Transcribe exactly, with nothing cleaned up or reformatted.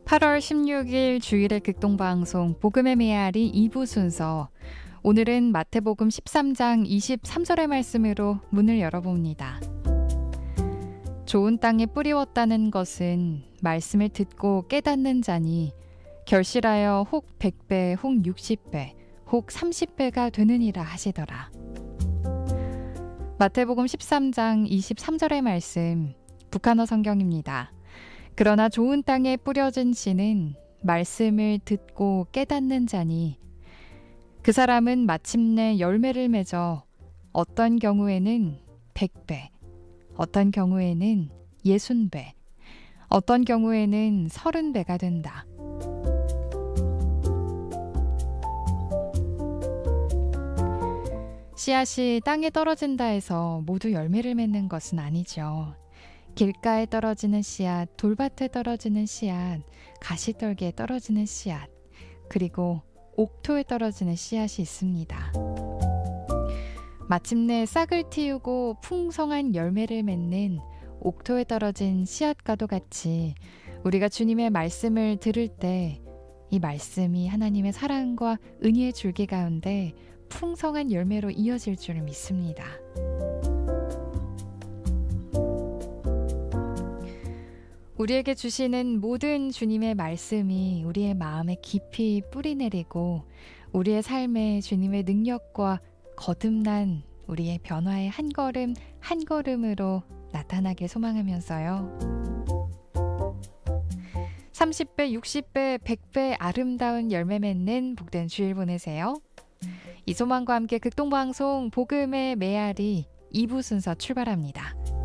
팔월 십육일 주일의 극동방송 복음의 메아리 이 부 순서. 오늘은 마태복음 십삼 장 이십삼 절의 말씀으로 문을 열어봅니다. 좋은 땅에 뿌리웠다는 것은 말씀을 듣고 깨닫는 자니 결실하여 혹 백 배, 혹 육십 배, 혹 삼십 배가 되느니라 하시더라. 마태복음 십삼 장 이십삼 절의 말씀, 북한어 성경입니다. 그러나 좋은 땅에 뿌려진 씨는 말씀을 듣고 깨닫는 자니 그 사람은 마침내 열매를 맺어 어떤 경우에는 백 배, 어떤 경우에는 예순 배, 어떤 경우에는 서른 배가 된다. 씨앗이 땅에 떨어진다 해서 모두 열매를 맺는 것은 아니죠. 길가에 떨어지는 씨앗, 돌밭에 떨어지는 씨앗, 가시떨기에 떨어지는 씨앗, 그리고 옥토에 떨어지는 씨앗이 있습니다. 마침내 싹을 틔우고 풍성한 열매를 맺는 옥토에 떨어진 씨앗과도 같이 우리가 주님의 말씀을 들을 때 이 말씀이 하나님의 사랑과 은혜의 줄기 가운데 풍성한 열매로 이어질 줄 믿습니다. 우리에게 주시는 모든 주님의 말씀이 우리의 마음에 깊이 뿌리내리고 우리의 삶에 주님의 능력과 거듭난 우리의 변화의 한 걸음 한 걸음으로 나타나길 소망하면서요. 삼십 배, 육십 배, 백 배 아름다운 열매 맺는 복된 주일 보내세요. 이 소망과 함께 극동방송 복음의 메아리 이 부 순서 출발합니다.